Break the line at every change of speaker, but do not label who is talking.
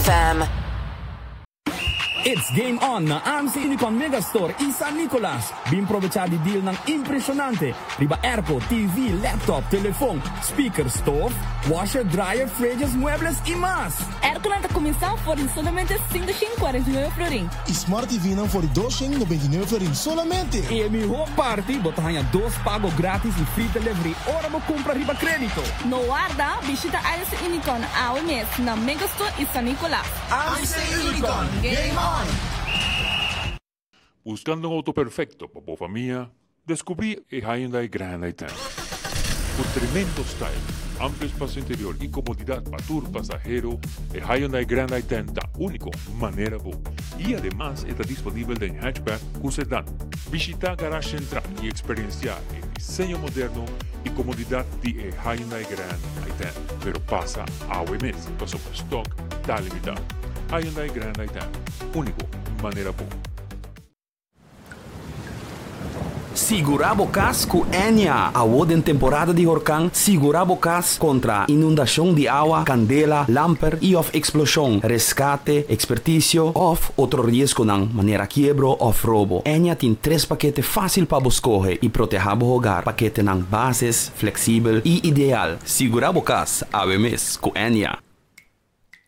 FM.
It's game on na AMC Unicon Megastore e San Nicolas. Bim provechar di deal ng impresionante. Riba airco, TV, laptop, telefone, speaker, stove, washer, dryer, fridges, muebles e mais.
Airco na comissão por solamente 549 florin.
E Smart TV não for 299 florin solamente.
E mi home party, botahanha 2 pago grátis e free delivery. Ora mo compra riba crédito.
No guarda, visita AMC Unicon ao mês na Megastore e San Nicolas.
AMC Unicon, game on.
Buscando un auto perfecto para tu familia, descubrí el Hyundai Grand i10. Con tremendo style, amplio espacio interior y comodidad para tu pasajero, el Hyundai Grand i10 da único manera bu. Y además está disponible en hatchback con sedán. Visita Garage Central y experienciar el diseño moderno y comodidad de Hyundai Grand i10. Pero pasa a mes, pasó por stock, está limitado. Hyundai Grand i10, único manera bu.
Segurabo Cas com Enya. Award em temporada de huracão, Segurabo Cas contra inundação de água, candela, lamper e of explosão, resgate, expertício of outro risco ng maneira quebro of roubo. Enya tem 3 paquetes fácil para escolher e proteger o hogar. Paquete ng bases, flexível e ideal. Segurabo Cas, ao mês com Enya.